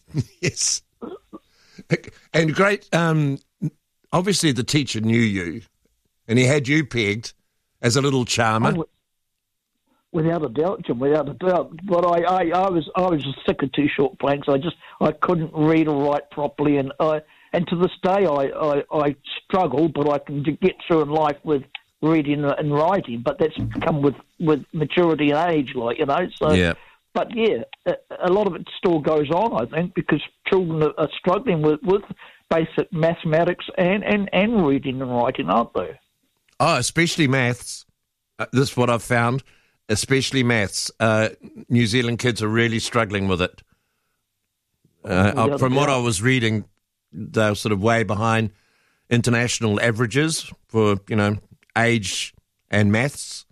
Yes. And great, obviously the teacher knew you and he had you pegged as a little charmer. Without a doubt, Jim, without a doubt. But I was just sick of too short blanks. I couldn't read or write properly, and to this day I struggle, but I can get through in life with reading and writing. But that's come with maturity and age, So, yeah. But yeah, a lot of it still goes on, I think, because children are struggling with basic mathematics and reading and writing, aren't they? Oh, especially maths. This is what I've found. Especially maths. New Zealand kids are really struggling with it. From what I was reading, they're sort of way behind international averages for, age and maths.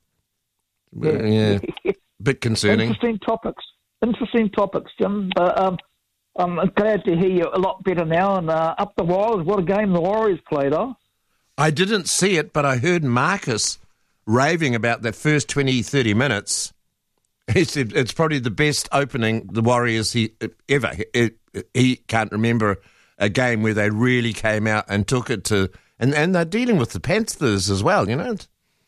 Yeah. Bit concerning. Interesting topics, Jim. But I'm glad to hear you a lot better now. And up the Warriors, what a game the Warriors played, huh? I didn't see it, but I heard Marcus raving about that first 20, 30 minutes. He said it's probably the best opening the Warriors ever. He can't remember a game where they really came out and took it to... And they're dealing with the Panthers as well, It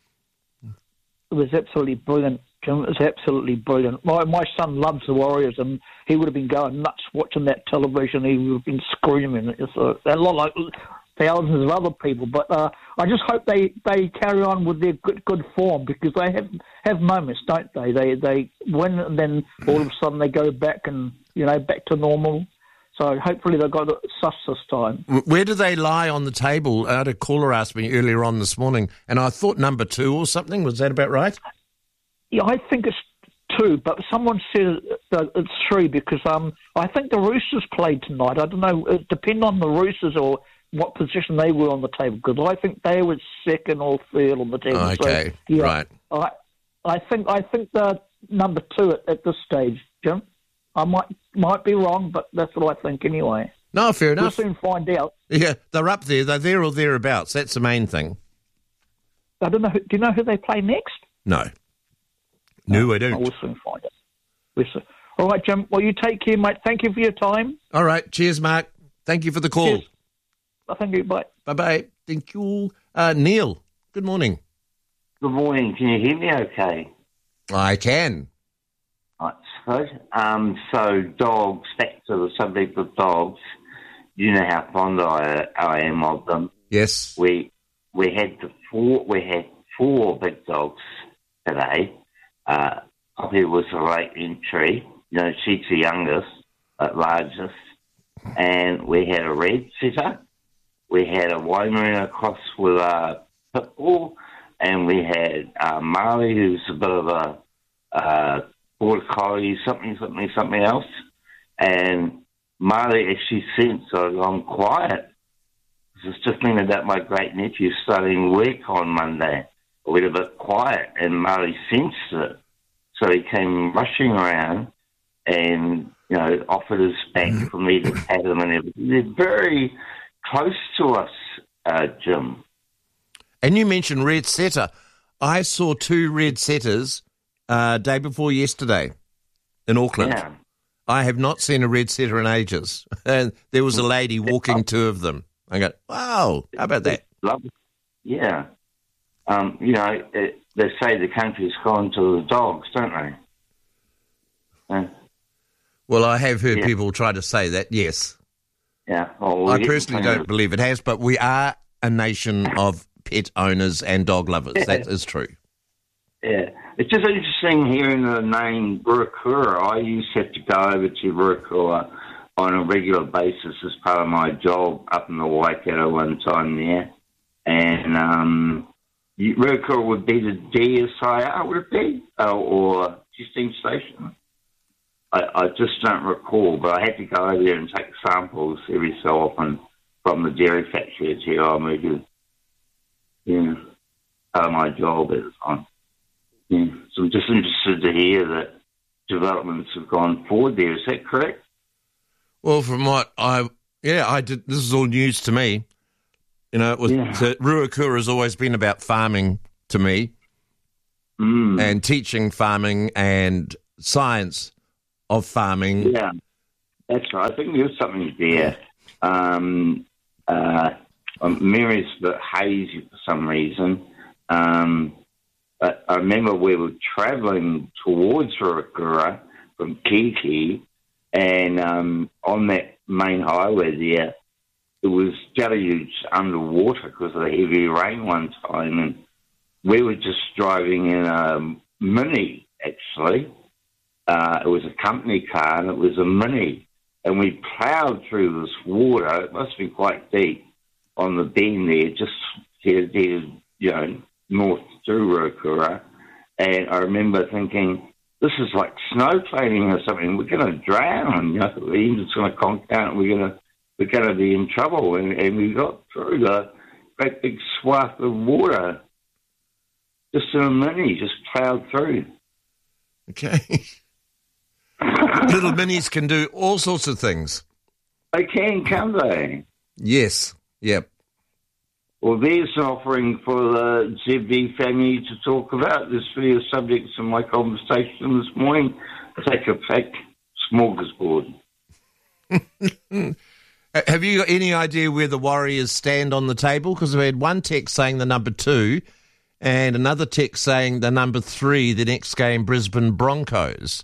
was absolutely brilliant, Jim. It was absolutely brilliant. My son loves the Warriors, and he would have been going nuts watching that television. He would have been screaming. It's a lot like thousands of other people, but I just hope they carry on with their good form, because they have moments, don't they? They win, and then all of a sudden they go back and back to normal. So hopefully they've got sus this time. Where do they lie on the table? I had a caller ask me earlier on this morning, and I thought number 2 or something. Was that about right? Yeah, I think it's 2, but someone said it's 3, because I think the Roosters played tonight. I don't know. It depends on the Roosters or what position they were on the table, because I think they were second or third on the table. Okay, so, yeah, right. I think they're number 2 at this stage, Jim. I might be wrong, but that's what I think anyway. No, fair enough. We'll soon find out. Yeah, they're up there. They're there or thereabouts. That's the main thing. I don't know. Do you know who they play next? No. No, I don't. We'll soon find out. All right, Jim. Well, you take care, mate. Thank you for your time. All right. Cheers, Mark. Thank you for the call. Cheers. Thank you. Bye. Bye-bye. Thank you. Neil, good morning. Good morning. Can you hear me okay? I can. That's good. So dogs, back to the subject of dogs, you know how fond I am of them. Yes. We had 4 big dogs today. Poppy was the late entry. She's the youngest, but largest. And we had a red setter. We had a Weimaraner cross with a pit bull, and we had Marley, who's a bit of a border collie, something else. And Marley actually sensed I'd gone quiet. It's just mean that my great nephew starting work on Monday. I went a bit quiet, and Marley sensed it. So he came rushing around and, offered his back for me to pat him and everything. They're very close to us, Jim. And you mentioned red setter. I saw 2 red setters day before yesterday in Auckland. Yeah. I have not seen a red setter in ages. And there was a lady walking 2 of them. I go, wow, how about that? Lovely. Yeah. They say the country's gone to the dogs, don't they? Well, I have heard people try to say that, yes. Yeah. Well, I personally don't believe it has, but we are a nation of pet owners and dog lovers. Yeah. That is true. Yeah. It's just interesting hearing the name Ruakura. I used to have to go over to Ruakura on a regular basis as part of my job up in the Waikato one time there. And Ruakura would be the DSIR, would it be? Or testing station? I just don't recall, but I had to go over there and take samples every so often from the dairy factory at Te Awamutu. Yeah, part of my job at the time. Yeah. So I'm just interested to hear that developments have gone forward there. Is that correct? Well, from what I did, this is all news to me. Ruakura has always been about farming to me and teaching farming and science of farming. Yeah. That's right. I think there's something there. Memory's a bit hazy for some reason. But I remember we were travelling towards Ruakura from Kiki, and on that main highway there, it was deluged underwater because of the heavy rain one time, and we were just driving in a Mini, actually. It was a company car, and it was a Mini, and we ploughed through this water. It must be quite deep on the bend there, just headed, north through Ruakura, and I remember thinking, this is like snowplaning or something. We're going to drown. The engine's going to conk out, and we're going to be in trouble. And we got through the great big swath of water, just in a Mini, just ploughed through. Okay. Little Minis can do all sorts of things. They can, can't they? Yes. Yep. Well, there's an offering for the ZB family to talk about. There's various subjects in my conversation this morning. Take a pack, smorgasbord. Have you got any idea where the Warriors stand on the table? Because we had one text saying the number 2 and another text saying the number 3, the next game, Brisbane Broncos.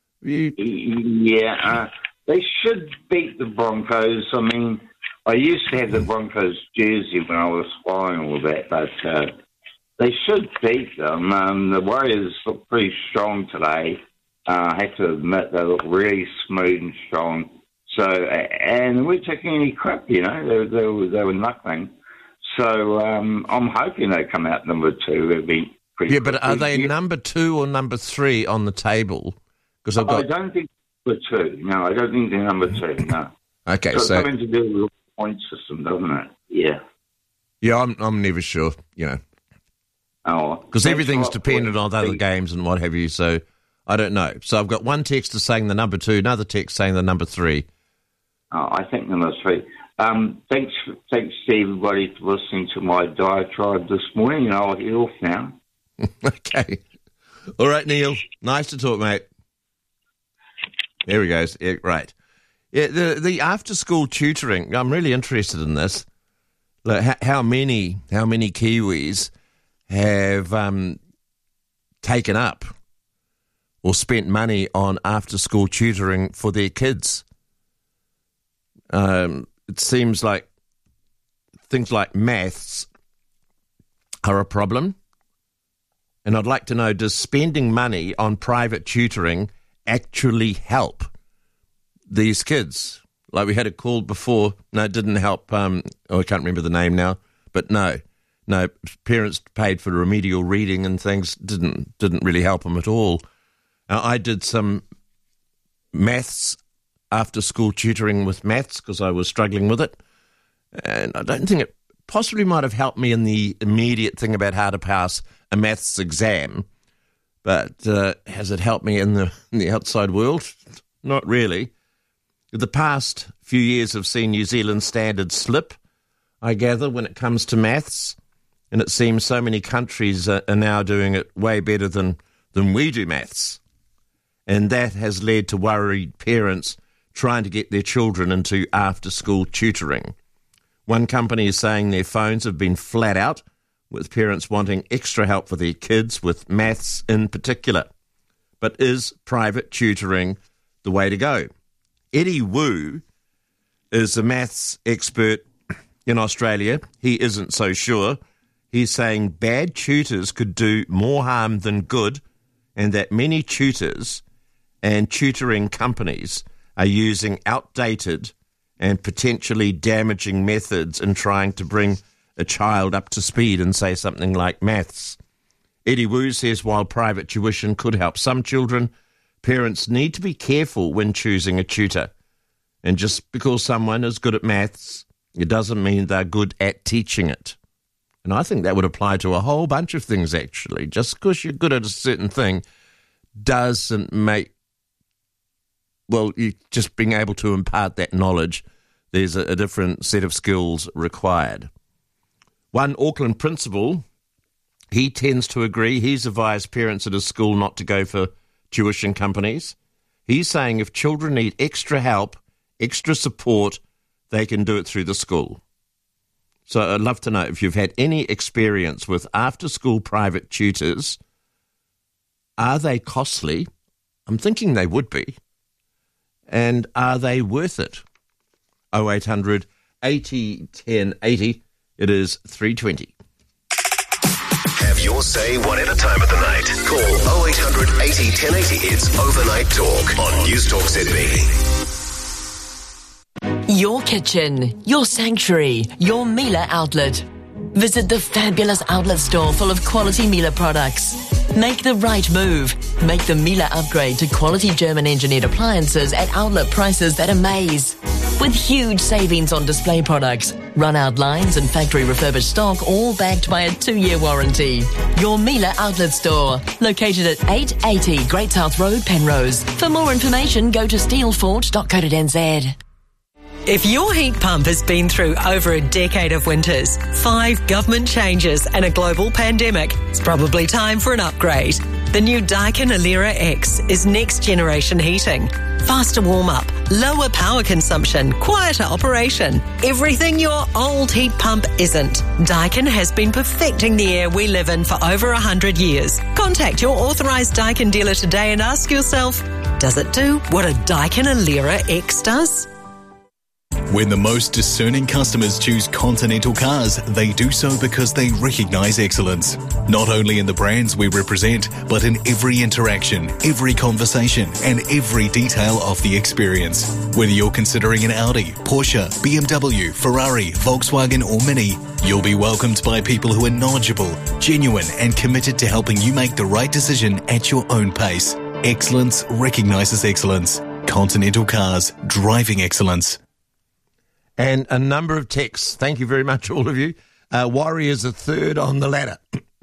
Yeah, they should beat the Broncos. I mean, I used to have the Broncos jersey when I was following all that, but they should beat them. The Warriors look pretty strong today. I have to admit, they look really smooth and strong. So, and we're taking any crap, they were nothing. So I'm hoping they come out number 2. It'd be pretty. Yeah, but are they number 2 or number 3 on the table? Because I don't think number 2. No, I don't think they're number 2. No. Okay, so it's something to do with the point system, doesn't it? Yeah. Yeah, I'm never sure. Oh, because everything's dependent on other games and what have you. So I don't know. So I've got one text saying the number 2, another text saying the number 3. Oh, I think number 3. Thanks to everybody for listening to my diatribe this morning. I'll get off now. Okay. All right, Neil. Nice to talk, mate. There he goes. Yeah, right. Yeah, the after-school tutoring, I'm really interested in this. Like how many Kiwis have taken up or spent money on after-school tutoring for their kids? It seems like things like maths are a problem. And I'd like to know, does spending money on private tutoring actually help these kids? Like we had a call before. No, it didn't help. I can't remember the name now. But no, parents paid for remedial reading and things. Didn't really help them at all. I did some maths after-school tutoring with maths because I was struggling with it. And I don't think it possibly might have helped me in the immediate thing about how to pass a maths exam. But has it helped me in the outside world? Not really. The past few years have seen New Zealand's standards slip, I gather, when it comes to maths. And it seems so many countries are now doing it way better than we do maths. And that has led to worried parents trying to get their children into after-school tutoring. One company is saying their phones have been flat out, with parents wanting extra help for their kids with maths in particular. But is private tutoring the way to go? Eddie Wu is a maths expert in Australia. He isn't so sure. He's saying bad tutors could do more harm than good, and that many tutors and tutoring companies are using outdated and potentially damaging methods in trying to bring a child up to speed and say something like maths. Eddie Wu says while private tuition could help some children, parents need to be careful when choosing a tutor. And just because someone is good at maths, it doesn't mean they're good at teaching it. And I think that would apply to a whole bunch of things, actually. Just because you're good at a certain thing doesn't make, you just being able to impart that knowledge, there's a different set of skills required. One Auckland principal, he tends to agree. He's advised parents at his school not to go for tuition companies. He's saying if children need extra help extra support, they can do it through the school. So I'd love to know if you've had any experience with after-school private tutors. Are they costly? I'm thinking they would be. And are they worth it? 0800 80 10 80. It is 3:20. Have your say whatever time of the night. Call 0800 80 1080. It's Overnight Talk on News Talk Sydney. Your kitchen, your sanctuary, your Miele outlet. Visit the fabulous outlet store full of quality Miele products. Make the right move. Make the Miele upgrade to quality German-engineered appliances at outlet prices that amaze. With huge savings on display products, run-out lines and factory refurbished stock, all backed by a 2-year warranty. Your Miele outlet store, located at 880 Great South Road, Penrose. For more information, go to steelfort.co.nz. If your heat pump has been through over a decade of winters, 5 government changes and a global pandemic, it's probably time for an upgrade. The new Daikin Alira X is next generation heating. Faster warm-up, lower power consumption, quieter operation. Everything your old heat pump isn't. Daikin has been perfecting the air we live in for over 100 years. Contact your authorised Daikin dealer today and ask yourself, does it do what a Daikin Alira X does? When the most discerning customers choose Continental Cars, they do so because they recognise excellence. Not only in the brands we represent, but in every interaction, every conversation, and every detail of the experience. Whether you're considering an Audi, Porsche, BMW, Ferrari, Volkswagen or Mini, you'll be welcomed by people who are knowledgeable, genuine, and committed to helping you make the right decision at your own pace. Excellence recognises excellence. Continental Cars, driving excellence. And a number of texts. Thank you very much, all of you. Warriors are third on the ladder.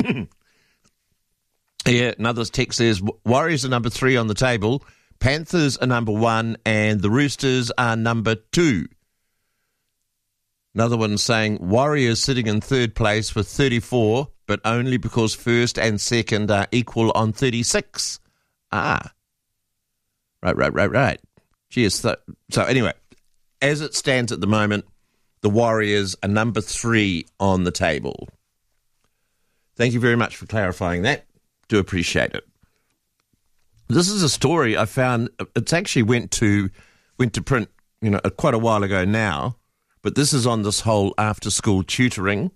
Yeah, another text says Warriors are number 3 on the table, Panthers are number 1, and the Roosters are number 2. Another one saying Warriors sitting in third place with 34, but only because first and second are equal on 36. Ah. Right. Cheers. So anyway, as it stands at the moment, the Warriors are number 3 on the table. Thank you very much for clarifying that. Do appreciate it. This is a story I found. It's actually went to print, quite a while ago now. But this is on this whole after-school tutoring.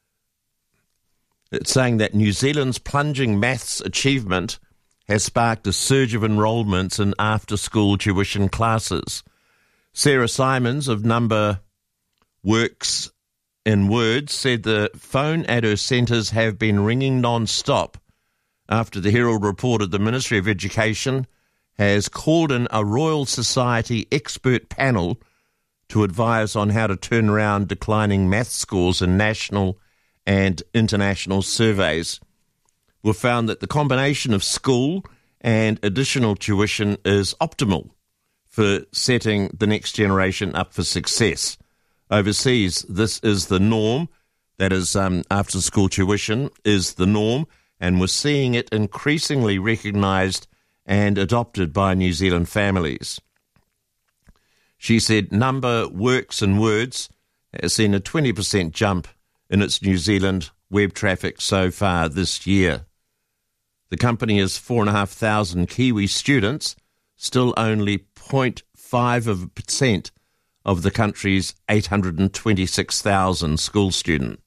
It's saying that New Zealand's plunging maths achievement has sparked a surge of enrolments in after-school tuition classes. Sarah Simons of Number Works in Words said the phone at her centres have been ringing non-stop after the Herald reported the Ministry of Education has called in a Royal Society expert panel to advise on how to turn around declining maths scores in national and international surveys. We've found that the combination of school and additional tuition is optimal for setting the next generation up for success. Overseas, this is the norm. That is, after-school tuition is the norm, and we're seeing it increasingly recognised and adopted by New Zealand families. She said Number Works in Words has seen a 20% jump in its New Zealand web traffic so far this year. The company has 4,500 Kiwi students, still only 0.5% of the country's 826,000 school students.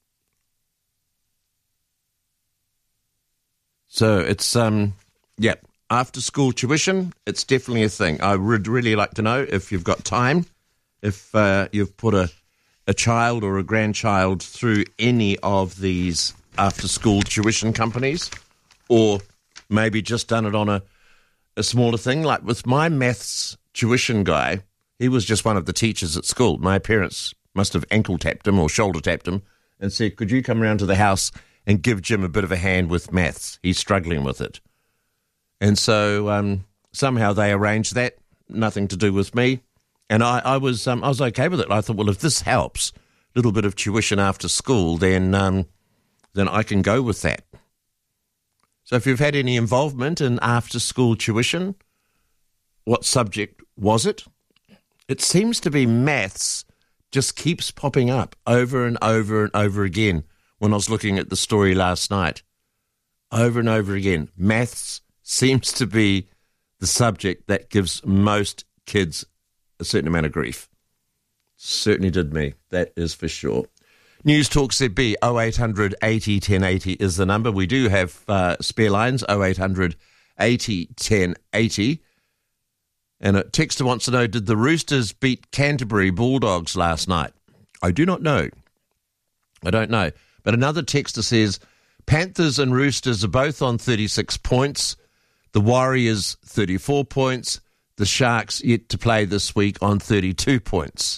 So it's, after-school tuition, it's definitely a thing. I would really like to know if you've got time, if you've put a child or a grandchild through any of these after-school tuition companies, or maybe just done it on a smaller thing. Like with my maths tuition guy, he was just one of the teachers at school. My parents must have ankle-tapped him or shoulder-tapped him and said, could you come around to the house and give Jim a bit of a hand with maths? He's struggling with it. And so somehow they arranged that, nothing to do with me. And I was okay with it. I thought, well, if this helps, a little bit of tuition after school, then I can go with that. So if you've had any involvement in after-school tuition, what subject was it? it seems to be maths just keeps popping up over and over and over again when I was looking at the story last night. Over and over again. Maths seems to be the subject that gives most kids a certain amount of grief. Certainly did me, that is for sure. News Talk ZB 0800 80 1080 is the number. We do have spare lines, 0800 80 1080. And a texter wants to know, did the Roosters beat Canterbury Bulldogs last night? I do not know. I don't know. But another texter says, Panthers and Roosters are both on 36 points. The Warriors, 34 points. The Sharks yet to play this week on 32 points.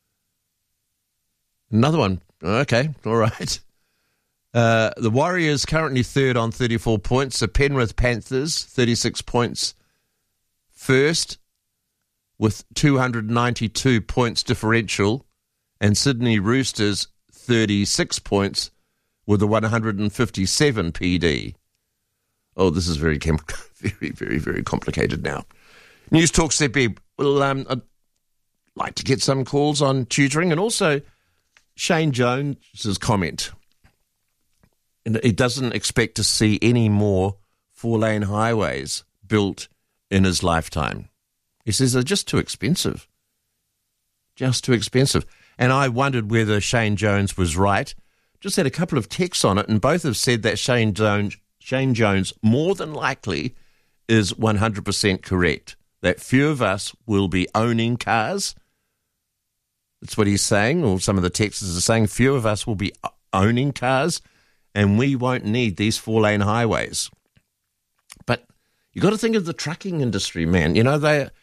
Another one. Okay, all right. The Warriors currently third on 34 points. The Penrith Panthers, 36 points first with 292 points differential. And Sydney Roosters, 36 points with a 157 PD. Oh, this is very, very, very, very complicated now. News Talk ZB. Well, I'd like to get some calls on tutoring and also Shane Jones's comment. And he doesn't expect to see any more four-lane highways built in his lifetime. He says they're just too expensive. Just too expensive. And I wondered whether Shane Jones was right. Just had a couple of texts on it, and both have said that Shane Jones more than likely is 100% correct, that few of us will be owning cars. That's what he's saying, or some of the texters are saying, few of us will be owning cars, and we won't need these four-lane highways. But you got to think of the trucking industry, man. You know,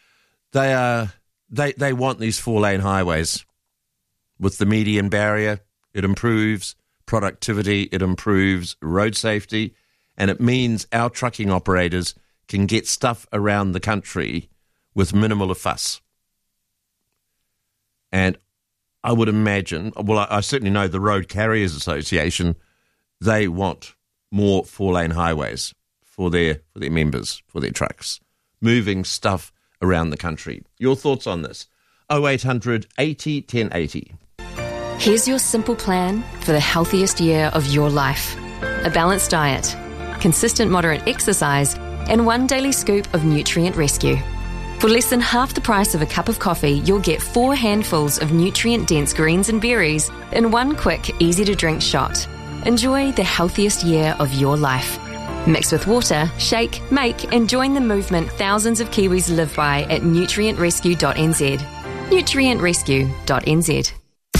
they want these four-lane highways. With the median barrier, it improves productivity, it improves road safety, and it means our trucking operators can get stuff around the country with minimal of fuss. And I would imagine, well, I certainly know the Road Carriers Association, they want more four-lane highways for their members, for their trucks, moving stuff around the country. Your thoughts on this? 0800 80 1080. Here's your simple plan for the healthiest year of your life. A balanced diet, consistent moderate exercise, and one daily scoop of Nutrient Rescue. For less than half the price of a cup of coffee, you'll get 4 handfuls of nutrient-dense greens and berries in one quick, easy-to-drink shot. Enjoy the healthiest year of your life. Mix with water, shake, make, and join the movement thousands of Kiwis live by at nutrientrescue.nz. nutrientrescue.nz.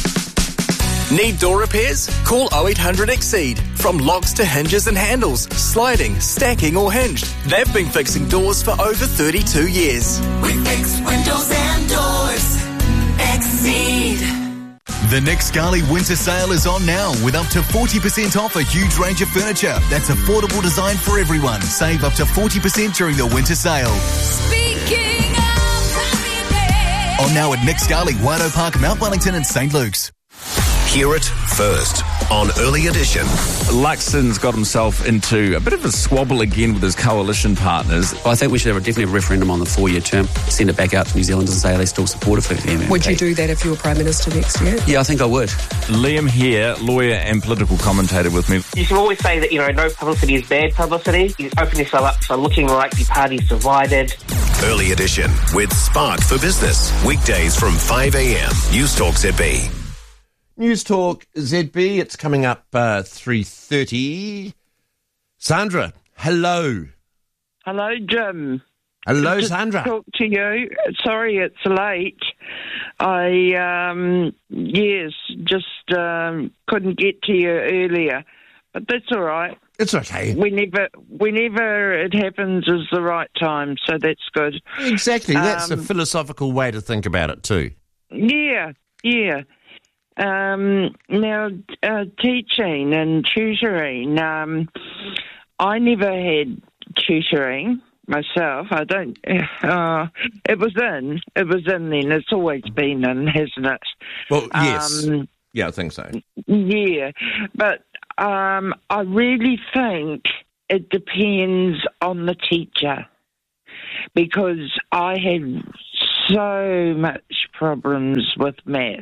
Need door repairs? Call 0800 Exceed. From locks to hinges and handles, sliding, stacking or hinged, they've been fixing doors for over 32 years. We fix windows and doors. Exceed. The Nick Scali winter sale is on now with up to 40% off a huge range of furniture that's affordable design for everyone. Save up to 40% during the winter sale. Speaking of happiness. On now at Nick Scali, Waido Park, Mount Wellington and St. Luke's. Hear it first on Early Edition. Luxon's got himself into a bit of a squabble again with his coalition partners. I think we should have definitely a referendum on the 4-year term, send it back out to New Zealanders and say are they still supportive of the MMP. Would you do that if you were Prime Minister next year? Yeah, I think I would. Liam here, lawyer and political commentator with me. You should always say that, no publicity is bad publicity. You open yourself up for looking like the party's divided. Early Edition with Spark for Business. Weekdays from 5 a.m. News Talk ZB. News Talk ZB, it's coming up 3:30. Sandra, hello. Hello, Jim. Hello, Just Sandra. Talk to you. Sorry, it's late. I couldn't get to you earlier, but that's all right. It's okay. Whenever it happens is the right time, so that's good. Exactly. That's a philosophical way to think about it too. Yeah. Now, teaching and tutoring. I never had tutoring myself. I don't. It was in then. It's always been in, hasn't it? Well, yes. Yeah, I think so. Yeah, but I really think it depends on the teacher, because I had so much problems with maths.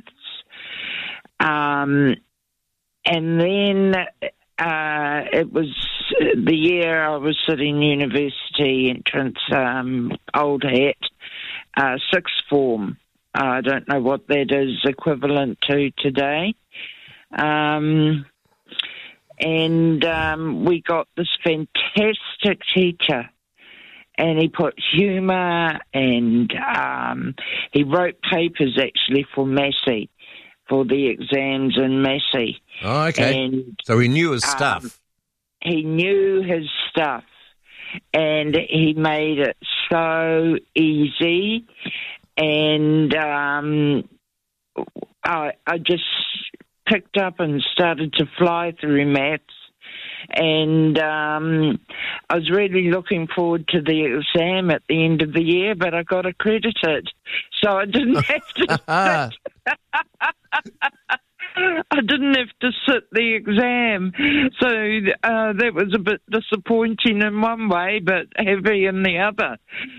And then it was the year I was sitting university entrance, old hat, sixth form. I don't know what that is equivalent to today. And we got this fantastic teacher, and he put humour, and he wrote papers actually for Massey, for the exams in Massey. Oh, okay. And, so he knew his stuff. He knew his stuff, and he made it so easy. And I just picked up and started to fly through maths. And I was really looking forward to the exam at the end of the year, but I got accredited, so I didn't have to sit. I didn't have to sit the exam, so that was a bit disappointing in one way, but happy in the other.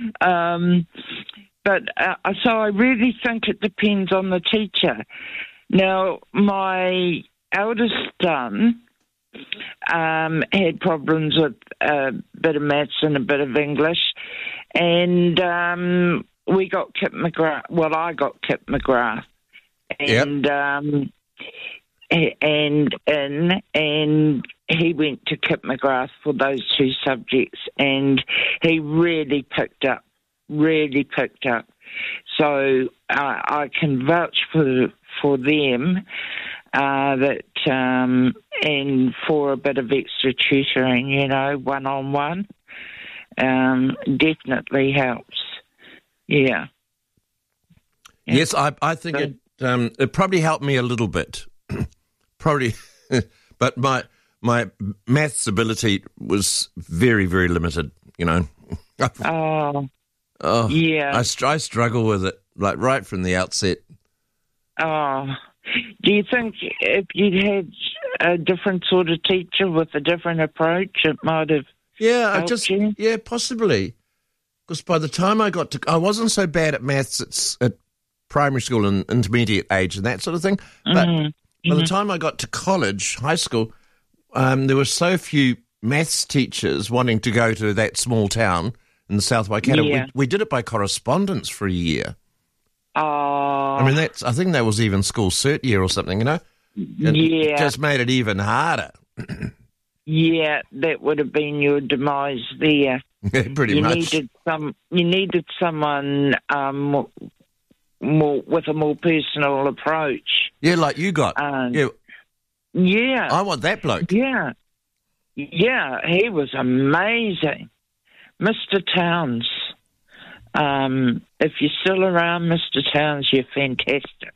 So I really think it depends on the teacher. Now, my eldest son had problems with a bit of maths and a bit of English, and we got Kip McGrath. Well, I got Kip McGrath, and and he went to Kip McGrath for those two subjects, and he really picked up. So I can vouch for them that and for a bit of extra tutoring, one-on-one, definitely helps. Yeah. Yes, I think it probably helped me a little bit, probably, but my maths ability was very, very limited. Oh, yeah. I struggle with it, like right from the outset. Oh, do you think if you'd had a different sort of teacher with a different approach, it might have helped you? Yeah, possibly. Because by the time I wasn't so bad at maths at primary school and intermediate age and that sort of thing. But by the time I got to college, high school, there were so few maths teachers wanting to go to that small town in the South Waikato. Yeah. We did it by correspondence for a year. Oh. I mean, I think that was even school cert year or something, And it just made it even harder. Yeah, that would have been your demise there. Pretty much. You needed someone more with a more personal approach. Yeah, like you got. Yeah. I want that bloke. Yeah. Yeah, he was amazing. Mr. Towns. If you're still around, Mr. Towns, you're fantastic.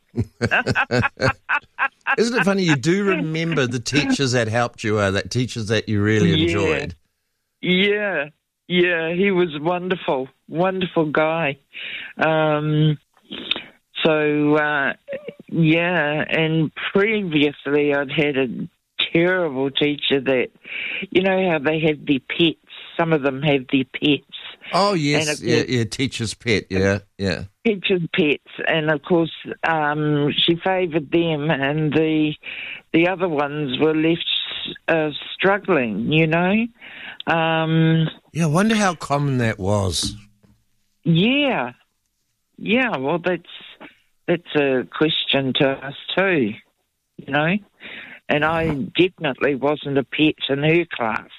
Isn't it funny? You do remember the teachers that helped you, the teachers that you really enjoyed. Yeah, he was wonderful guy. And previously I'd had a terrible teacher that, how they have their pets. Some of them have their pets. Oh, yes, teacher's pet, yeah. Teacher's pets, and of course she favoured them, and the other ones were left struggling, I wonder how common that was. Yeah, well, that's a question to us too, and I definitely wasn't a pet in her class.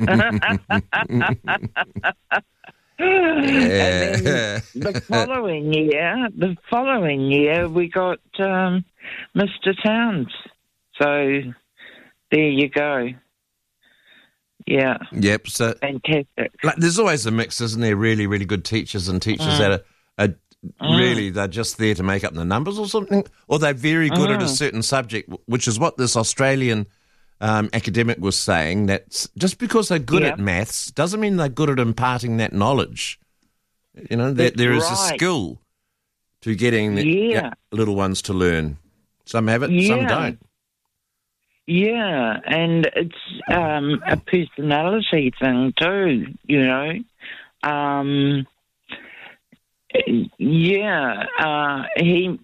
The following year we got Mr. Towns. So there you go. Yeah. Yep. So fantastic. Like, there's always a mix, isn't there? Really, really good teachers and teachers that are really they're just there to make up the numbers or something, or they're very good at a certain subject, which is what this Australian academic was saying, that just because they're good at maths doesn't mean they're good at imparting that knowledge. There is a skill to getting the little ones to learn. Some have it, some don't. Yeah, and it's a personality thing too, Yeah, he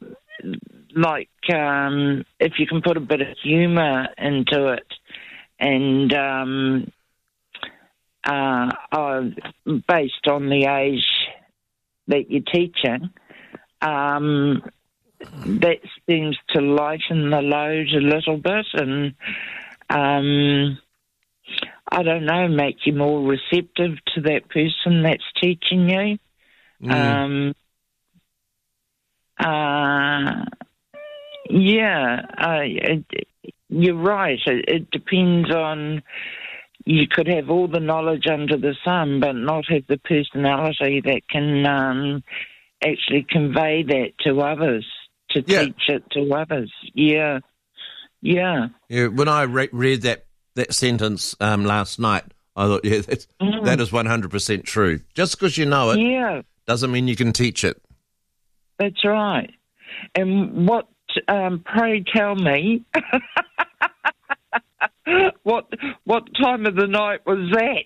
if you can put a bit of humour into it, and based on the age that you're teaching, that seems to lighten the load a little bit, and I don't know, make you more receptive to that person that's teaching you. You're right. It depends on. You could have all the knowledge under the sun, but not have the personality that can actually convey that to others, to teach it to others. Yeah. When I read that sentence last night, I thought, that is 100% true. Just because you know it doesn't mean you can teach it. That's right. And what, pray tell me, what time of the night was that?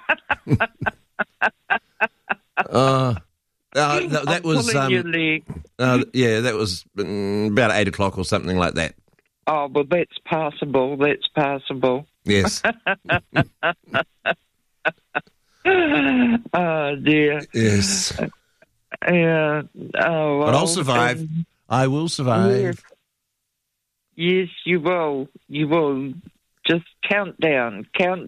That was that was about 8 o'clock or something like that. Oh, well, that's passable. Yes. Oh, dear. Yes. Yeah. Oh, well, but I'll survive. I will survive. Yes, you will. You will. Just count down.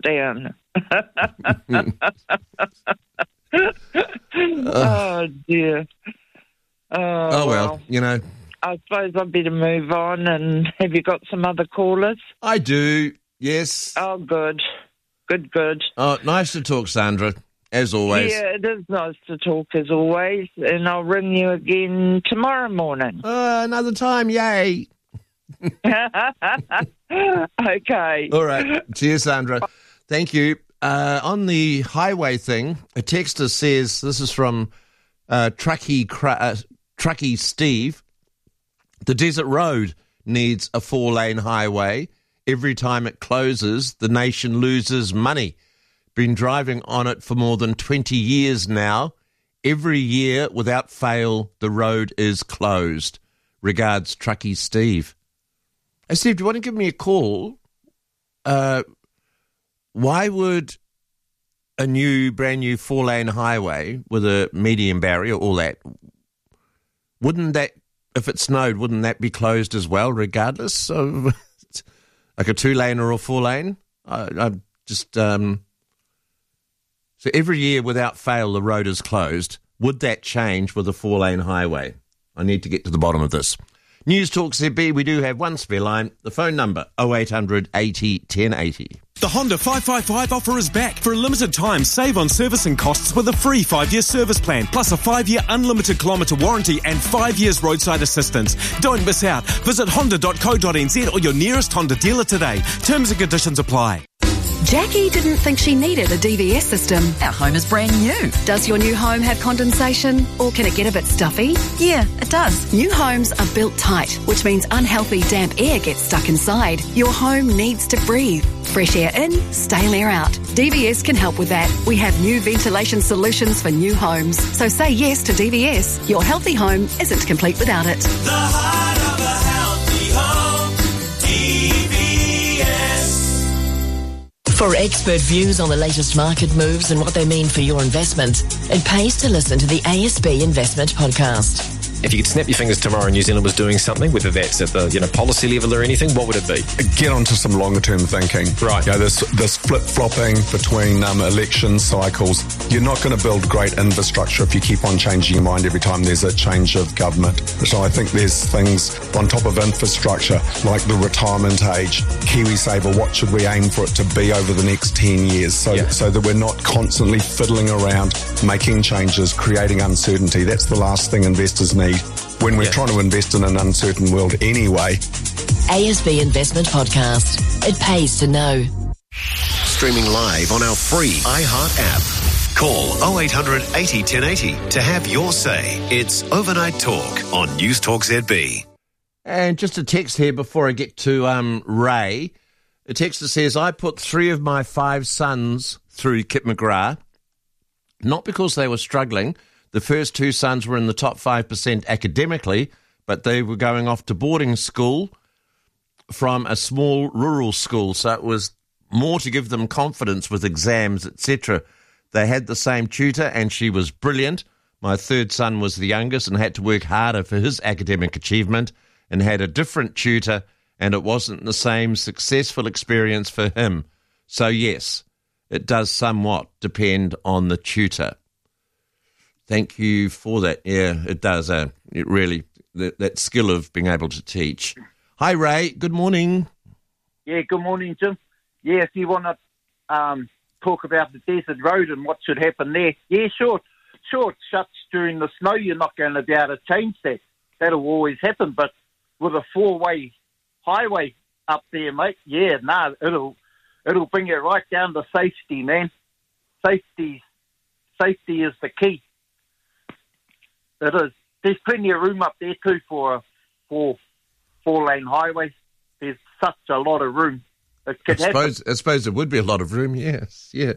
Oh, dear. Oh, well, you know. I suppose I'd better move on. And have you got some other callers? I do, yes. Oh, good. Good. Oh, nice to talk, Sandra, as always. Yeah, it is nice to talk, as always. And I'll ring you again tomorrow morning. Another time, yay. Okay. All right. Cheers, Sandra. Thank you. On the highway thing, a texter says, this is from Truckee Steve, the desert road needs a 4-lane highway. Every time it closes, the nation loses money. Been driving on it for more than 20 years now. Every year, without fail, the road is closed. Regards, Truckee Steve. Hey, Steve, do you want to give me a call? Why would a brand new 4-lane highway with a median barrier, all that, wouldn't that, if it snowed, wouldn't that be closed as well, regardless of like a 2-lane or a 4-lane? I just so every year, without fail, the road is closed. Would that change with a 4-lane highway? I need to get to the bottom of this. News Talk ZB, we do have one spare line. The phone number, 0800 80 1080. The Honda 555 offer is back. For a limited time, save on servicing costs with a free 5-year service plan, plus a 5-year unlimited kilometre warranty and 5 years roadside assistance. Don't miss out. Visit honda.co.nz or your nearest Honda dealer today. Terms and conditions apply. Jackie didn't think she needed a DVS system. Our home is brand new. Does your new home have condensation, or can it get a bit stuffy? Yeah, it does. New homes are built tight, which means unhealthy damp air gets stuck inside. Your home needs to breathe. Fresh air in, stale air out. DVS can help with that. We have new ventilation solutions for new homes. So say yes to DVS. Your healthy home isn't complete without it. The heart of a healthy home. DVS. For expert views on the latest market moves and what they mean for your investment, it pays to listen to the ASB Investment Podcast. If you could snap your fingers tomorrow and New Zealand was doing something, whether that's at the policy level or anything, what would it be? Get onto some longer term thinking. Right. This flip flopping between election cycles. You're not going to build great infrastructure if you keep on changing your mind every time there's a change of government. So I think there's things on top of infrastructure like the retirement age, KiwiSaver. What should we aim for it to be over the next 10 years? So that we're not constantly fiddling around, making changes, creating uncertainty. That's the last thing investors need when we're trying to invest in an uncertain world anyway. ASB Investment Podcast. It pays to know. Streaming live on our free iHeart app. Call 0800 80 1080 to have your say. It's Overnight Talk on News Talk ZB. And just a text here before I get to Ray. A texter says, I put 3 of my 5 sons through Kit McGrath, not because they were struggling. The first two sons were in the top 5% academically, but they were going off to boarding school from a small rural school, so it was more to give them confidence with exams, etc. They had the same tutor, and she was brilliant. My third son was the youngest and had to work harder for his academic achievement and had a different tutor, and it wasn't the same successful experience for him. So, yes, it does somewhat depend on the tutor. Thank you for that. Yeah, it does. It really, that skill of being able to teach. Hi, Ray. Good morning. Yeah, good morning, Jim. Yeah, if you want to talk about the desert road and what should happen there, yeah, sure. Sure, it shuts during the snow. You're not going to be able to change that. That'll always happen. But with a four-way highway up there, mate, yeah, it'll bring it right down to safety, man. Safety is the key. It is. There's plenty of room up there too for a four-lane highway. There's such a lot of room. It could happen. I suppose there would be a lot of room. Yes, yeah.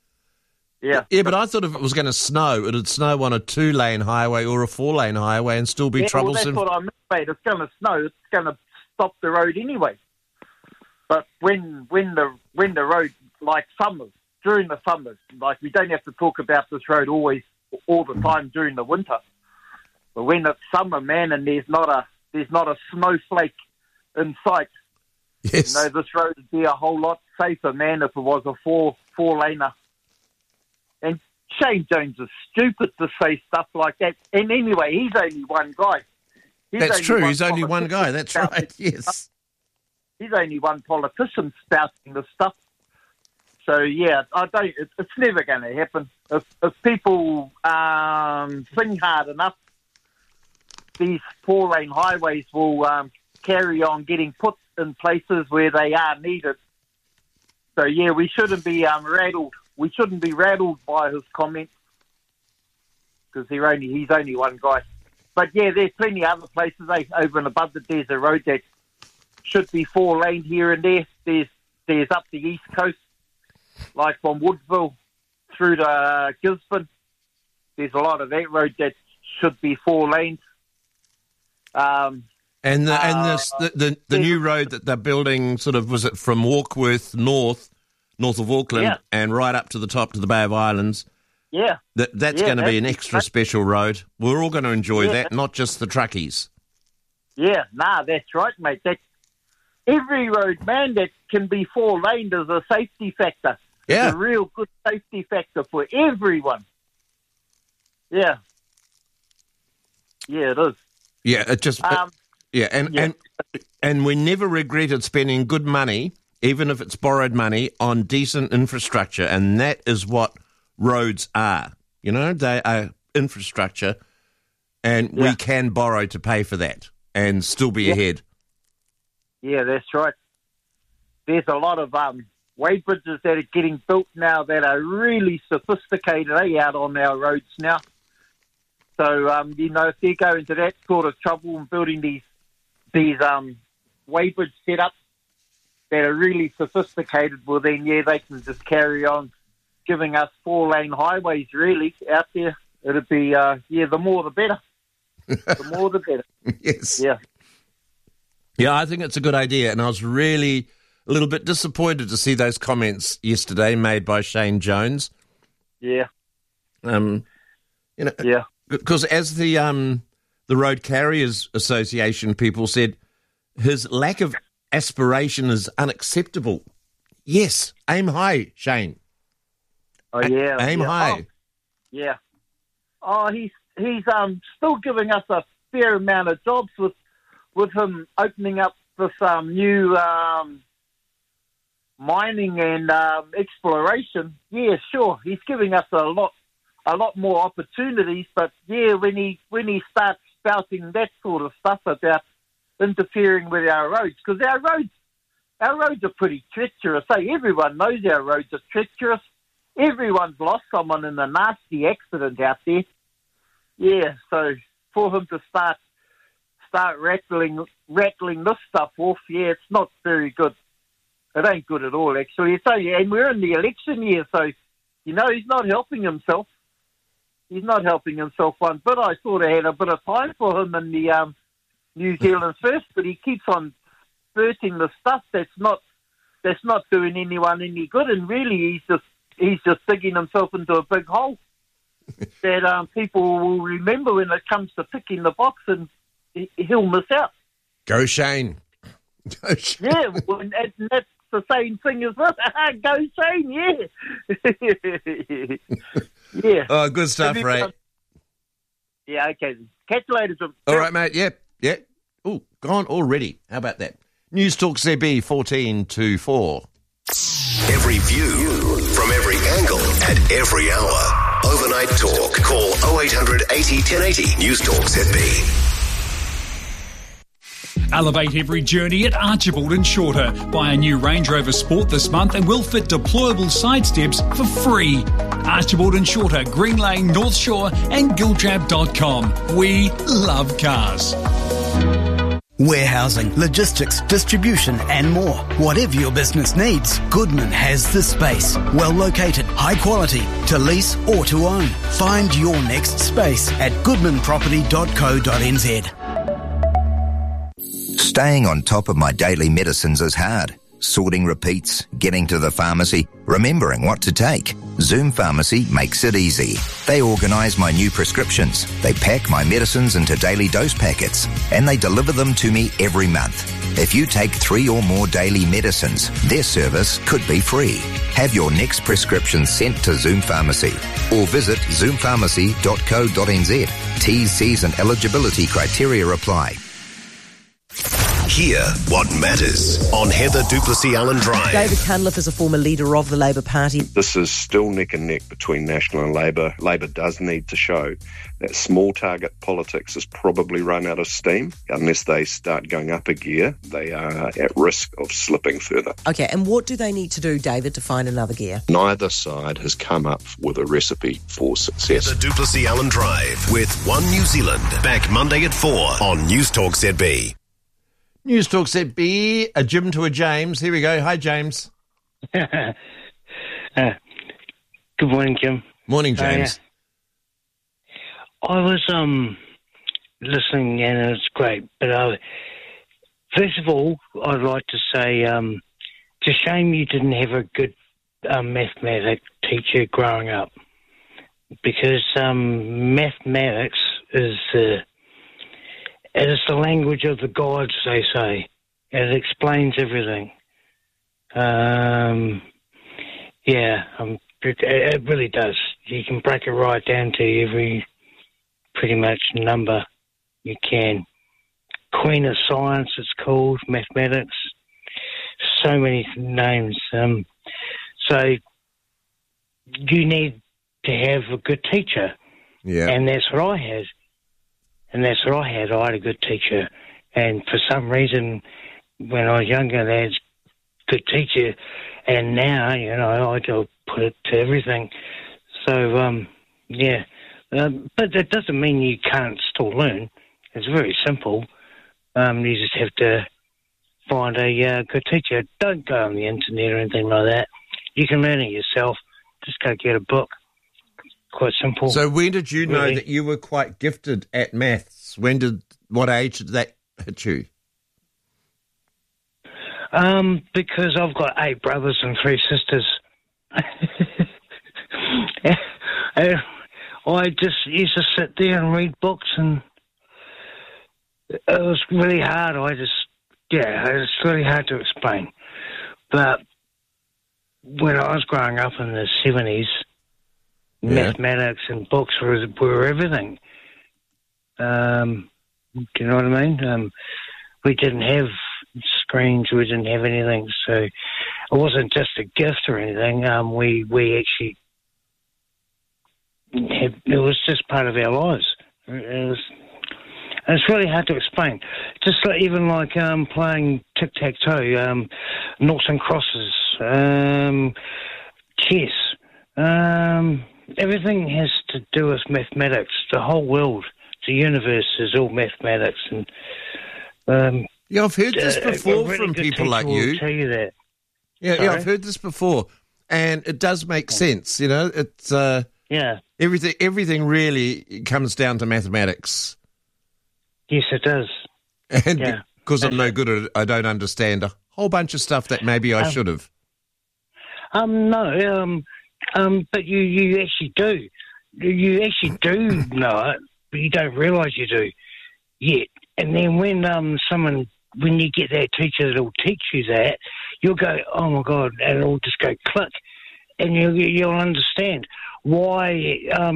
Yeah, but I thought if it was going to snow, it would snow on a 2-lane highway or a 4-lane highway and still be troublesome. Well, that's what I meant, mate. It's going to snow. It's going to stop the road anyway. But when the road, like summers, during the summers, like we don't have to talk about this road all the time during the winter. But when it's summer, man, and there's not a snowflake in sight, yes, this road would be a whole lot safer, man, if it was a four-laner. And Shane Jones is stupid to say stuff like that. And anyway, he's only one guy. That's true. He's only one guy. That's right. Yes. He's only one politician spouting the stuff. So, yeah, it's never going to happen. If people think hard enough, these 4-lane highways will carry on getting put in places where they are needed. So, yeah, we shouldn't be rattled. We shouldn't be rattled by his comments because he's only one guy. But, yeah, there's plenty of other places over and above the desert road that should be 4-lane here and there. There's up the east coast, like from Woodville through to Gisborne. There's a lot of that road that should be 4 lanes. And the new road that they're building, sort of, was it from Warkworth north of Auckland, and right up to the top to the Bay of Islands? Yeah. That's going to be an extra special road. We're all going to enjoy that, not just the truckies. Yeah, that's right, mate. Every road, man, that can be 4-laned is a safety factor. Yeah. It's a real good safety factor for everyone. Yeah. Yeah, it is. Yeah, it just... And we never regretted spending good money, even if it's borrowed money, on decent infrastructure, and that is what roads are. You know, they are infrastructure, and we can borrow to pay for that and still be ahead. Yeah, that's right. There's a lot of weighbridges that are getting built now that are really sophisticated out on our roads now. So, if they go into that sort of trouble and building these weighbridge setups that are really sophisticated, well then, they can just carry on giving us 4-lane highways, really, out there. It'd be, the more the better. The more the better. Yes. Yeah. Yeah, I think it's a good idea, and I was really a little bit disappointed to see those comments yesterday made by Shane Jones. Yeah. Yeah. Because as the Road Carriers Association people said, his lack of aspiration is unacceptable. Yes, aim high, Shane. Oh yeah, aim high. Yeah. Oh, he's still giving us a fair amount of jobs with him opening up this new mining and exploration. Yeah, sure, he's giving us a lot more opportunities. But yeah, when he starts spouting that sort of stuff about interfering with our roads, because our roads are pretty treacherous. Everyone knows our roads are treacherous. Everyone's lost someone in a nasty accident out there. Yeah, so for him to start rattling this stuff off, it's not very good. It ain't good at all, actually. And we're in the election year, so he's not helping himself. He's not helping himself one bit. I sort of had a bit of time for him in the New Zealand first, but he keeps on spurting the stuff that's not doing anyone any good, and really he's just digging himself into a big hole that people will remember when it comes to picking the box, and he'll miss out. Go Shane. Go Shane. Yeah, well, and that's the same thing as this. Go Shane, yeah. Yeah. Oh, good stuff, Ray. Yeah, okay. Catch you later, Jim. All right, mate. Yep. Oh, gone already. How about that? News Talk ZB 14 to 4. Every view from every angle at every hour. Overnight Talk. Call 0800 80 1080. News Talk ZB. Elevate every journey at Archibald and Shorter. Buy a new Range Rover Sport this month and we'll fit deployable side steps for free. Archibald and Shorter, Green Lane, North Shore and Giltrap.com. We love cars. Warehousing, logistics, distribution and more. Whatever your business needs, Goodman has the space. Well located, high quality, to lease or to own. Find your next space at goodmanproperty.co.nz. Staying on top of my daily medicines is hard. Sorting repeats, getting to the pharmacy, remembering what to take. Zoom Pharmacy makes it easy. They organise my new prescriptions. They pack my medicines into daily dose packets, and they deliver them to me every month. If you take 3 or more daily medicines, their service could be free. Have your next prescription sent to Zoom Pharmacy or visit zoompharmacy.co.nz. T's, C's and eligibility criteria apply. Hear what matters on Heather Duplessis-Allen Drive. David Cunliffe is a former leader of the Labour Party. This is still neck and neck between National and Labour. Labour does need to show that small target politics has probably run out of steam. Unless they start going up a gear, they are at risk of slipping further. Okay, and what do they need to do, David, to find another gear? Neither side has come up with a recipe for success. Heather Duplessis-Allen Drive with One New Zealand. Back Monday at 4 on News Talk ZB. News Talk ZB, a Jim to a James. Here we go. Hi, James. Good morning, Jim. Morning, James. I was listening and it was great, but first of all, I'd like to say it's a shame you didn't have a good mathematics teacher growing up, because mathematics is it is the language of the gods, they say. It explains everything. It really does. You can break it right down to every pretty much number you can. Queen of Science, it's called, mathematics. So many names. So you need to have a good teacher. Yeah. And that's what I had. I had a good teacher. And for some reason, when I was younger, they had a good teacher. And now, I do put it to everything. So, but that doesn't mean you can't still learn. It's very simple. You just have to find a good teacher. Don't go on the internet or anything like that. You can learn it yourself. Just go get a book. Quite simple. So when did you know that you were quite gifted at maths? What age did that hit you? Because I've got 8 brothers and 3 sisters. I just used to sit there and read books, and it was really hard. It's really hard to explain. But when I was growing up in the 70s, mathematics and books were everything. Do you know what I mean? We didn't have screens, we didn't have anything, so it wasn't just a gift or anything. We actually had, it was just part of our lives. It's really hard to explain. Just even like playing tic-tac-toe, noughts and crosses, chess. Everything has to do with mathematics. The whole world, the universe is all mathematics. And I've heard this before from people like you. Tell you that. Yeah, I've heard this before, and it does make sense. It's Everything really comes down to mathematics. Yes, it does. And because I'm no good at it, I don't understand a whole bunch of stuff that maybe I should have. No, but you actually do. You actually do know it, but you don't realise you do yet. And then when you get that teacher that'll teach you that, you'll go, oh my God, and it'll just go click, and you'll understand why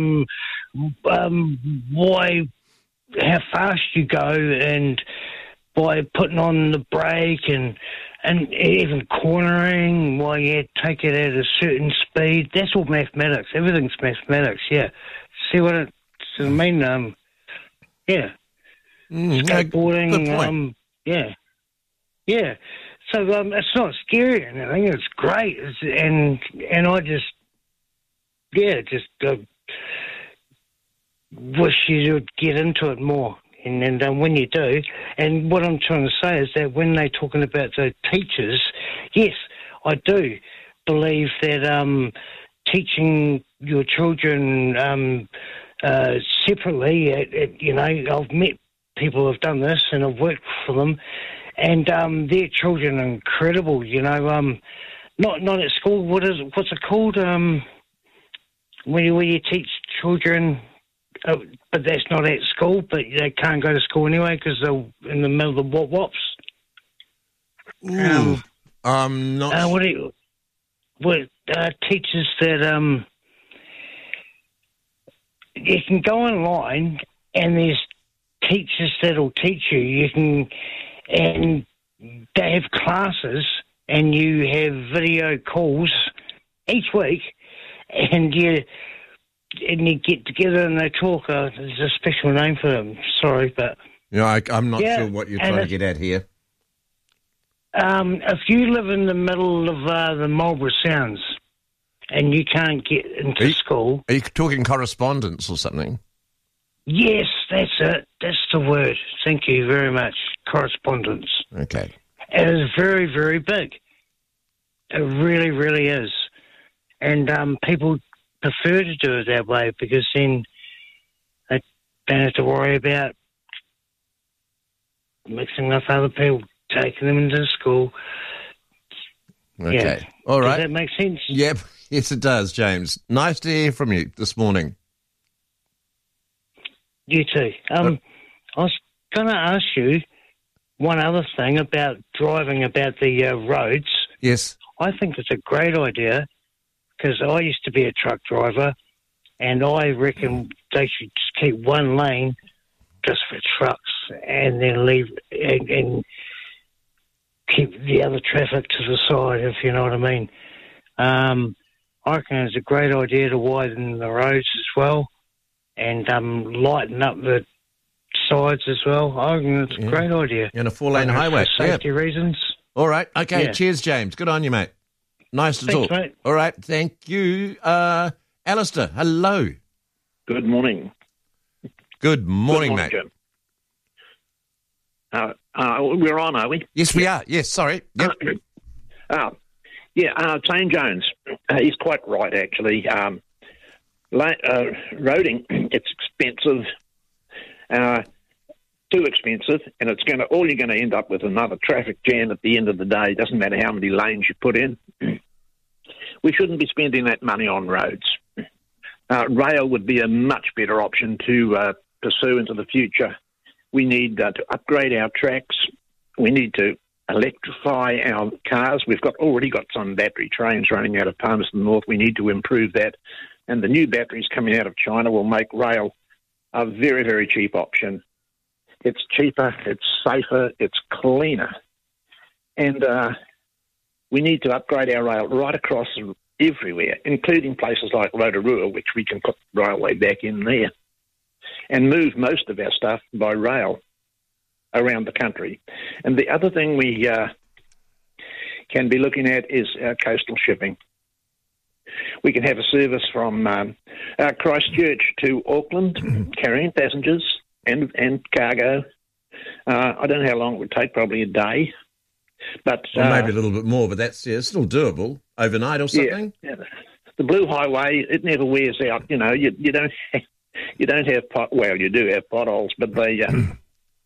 how fast you go, and by putting on the brake and even cornering, why you take it at a certain speed. That's all mathematics. Everything's mathematics. Yeah. See what I mean? Yeah. Skateboarding. Good point. Yeah. So it's not scary or anything. It's great. And I just wish you would get into it more. And when you do, and what I'm trying to say is that when they're talking about the teachers, yes, I do believe that teaching your children separately, I've met people who have done this and I've worked for them, and their children are incredible. Not at school. What's it called? Where you teach children. But that's not at school, but they can't go to school anyway because they're in the middle of the wops. I'm not. Teachers that you can go online and there's teachers that'll teach you. You can, and they have classes and you have video calls each week, and you get together and they talk. There's a special name for them. Sorry, but I'm not sure what you're trying to get at here. If you live in the middle of the Marlborough Sounds and you can't get into school, are you talking correspondence or something? Yes, that's it. That's the word. Thank you very much. Correspondence. Okay. It is very, very big. It really, really is, and people prefer to do it that way because then they don't have to worry about mixing with other people, taking them into school. Okay. Yeah. All right. Does that make sense? Yep. Yes, it does, James. Nice to hear from you this morning. You too. I was going to ask you one other thing about driving about the roads. Yes. I think it's a great idea because I used to be a truck driver, and I reckon they should just keep one lane just for trucks and then leave and keep the other traffic to the side, if you know what I mean. I reckon it's a great idea to widen the roads as well and lighten up the sides as well. I reckon it's a great idea. And a four-lane highway. For safety reasons. All right. Okay. Yeah. Cheers, James. Good on you, mate. Nice to Thanks, talk. mate. All right. Thank you. Alistair, hello. Good morning. Good morning, mate. Jim. We're on, are we? Yes, we are. Yes, sorry. Yep. Tane Jones, he's quite right, actually. Roading, it's expensive, too expensive, and all you're going to end up with another traffic jam at the end of the day. It doesn't matter how many lanes you put in. We shouldn't be spending that money on roads. Rail would be a much better option to pursue into the future. We need to upgrade our tracks. We need to electrify our cars. We've already got some battery trains running out of Palmerston North. We need to improve that. And the new batteries coming out of China will make rail a very, very cheap option. It's cheaper, it's safer, it's cleaner. And we need to upgrade our rail right across everywhere, including places like Rotorua, which we can put railway back in there, and move most of our stuff by rail around the country. And the other thing we can be looking at is our coastal shipping. We can have a service from Christchurch to Auckland, carrying passengers and cargo. I don't know how long it would take, probably a day. But Or maybe a little bit more, but that's still doable. Overnight or something? Yeah. the Blue Highway, it never wears out. You know, you don't have well, you do have potholes, but they can.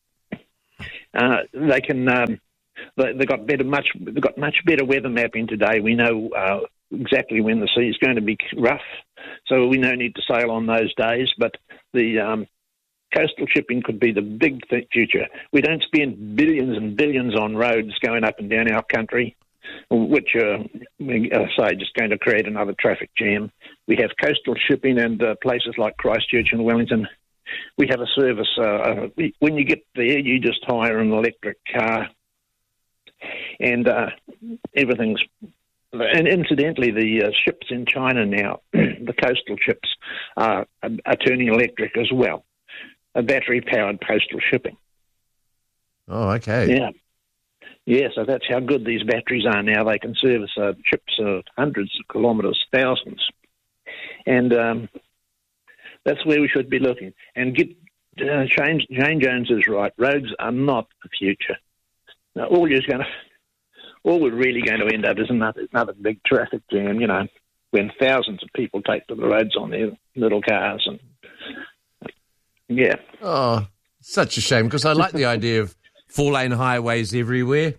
They got much better weather mapping today. We know exactly when the sea is going to be rough, so we no need to sail on those days. But the coastal shipping could be the big future. We don't spend billions and billions on roads going up and down our country, which are, just going to create another traffic jam. We have coastal shipping and places like Christchurch and Wellington. We have a service. When you get there, you just hire an electric car, and everything's. And incidentally, the ships in China now, the coastal ships, are turning electric as well. A battery-powered coastal shipping. Oh, okay. Yeah. Yeah, so that's how good these batteries are now. They can service ships hundreds of kilometres, thousands. And that's where we should be looking. And Shane Jones is right. Roads are not the future. Now, all we're really going to end up is another big traffic jam, you know, when thousands of people take to the roads on their little cars. And yeah. Oh, such a shame, because I like the idea of 4-lane highways everywhere.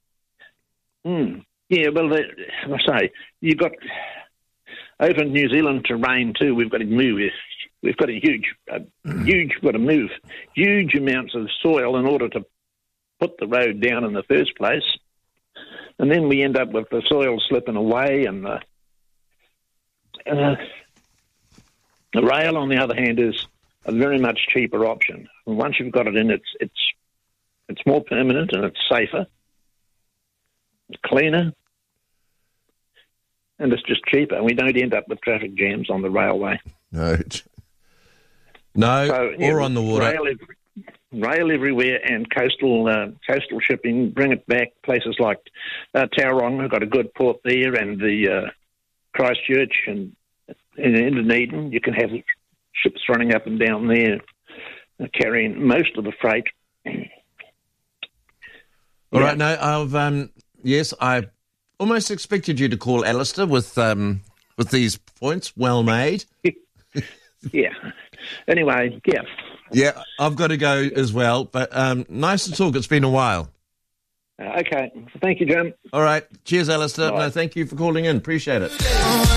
Yeah, well, I say, you've got, over in New Zealand terrain too, we've got to move. We've got to move huge amounts of soil in order to put the road down in the first place. And then we end up with the soil slipping away, and the rail, on the other hand, is a very much cheaper option. And once you've got it in, it's more permanent and it's safer, it's cleaner, and it's just cheaper. We don't end up with traffic jams on the railway. No, or on the water. Rail everywhere, and coastal shipping. Bring it back. Places like Tauranga got a good port there, and the Christchurch and in Dunedin, you can have ships running up and down there, carrying most of the freight. All right, now I almost expected you to call Alistair with these points. Well made. Yeah. Anyway, yeah. Yeah, I've got to go as well, but nice to talk. It's been a while. Okay. Thank you, Jim. All right. Cheers, Alistair. Bye. No, thank you for calling in. Appreciate it.